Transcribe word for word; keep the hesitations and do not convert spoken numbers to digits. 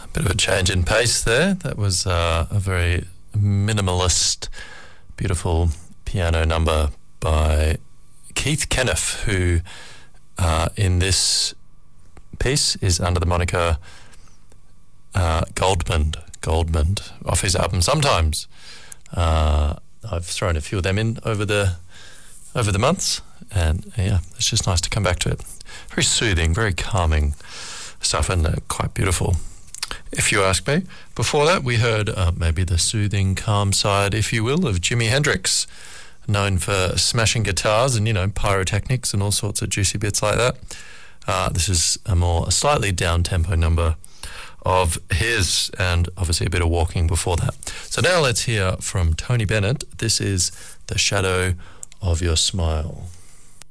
Bit of a change in pace there. That was uh, a very minimalist, beautiful piano number by Keith Kenneth, who uh, in this piece is under the moniker uh, Goldmund, Goldmund, off his album Sometimes. Uh, I've thrown a few of them in over the over the months, and yeah, it's just nice to come back to it. Very soothing, very calming stuff, and uh, quite beautiful, if you ask me. Before that, we heard uh, maybe the soothing, calm side, if you will, of Jimi Hendrix, known for smashing guitars and, you know, pyrotechnics and all sorts of juicy bits like that. Uh, this is a more a slightly down-tempo number of his, and obviously a bit of walking before that. So now let's hear from Tony Bennett. This is The Shadow of Your Smile.